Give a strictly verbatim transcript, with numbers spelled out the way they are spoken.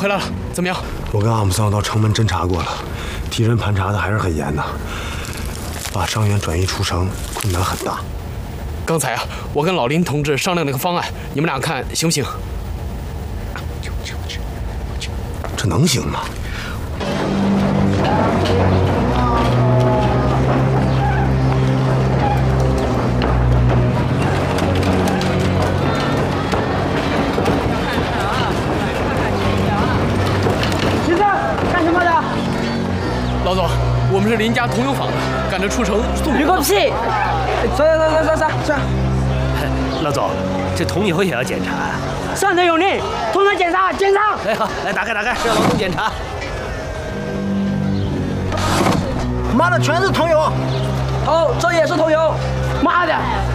回来了，怎么样？ 我跟阿姆桑到城门侦查过了，敌人盘查的还是很严的，把伤员转移出城困难很大。 刚才啊，我跟老林同志商量了个方案，你们俩看行不行？ 这能行吗？ 老总，我们是邻家同友坊的，赶着出城送礼。 你个屁！算算算算算算！ 老总，这桐油也要检查。 上头有令，统统检查检查。 哎好，来打开打开，让老总检查。 妈的，全是桐油！哦，这也是桐油！妈的！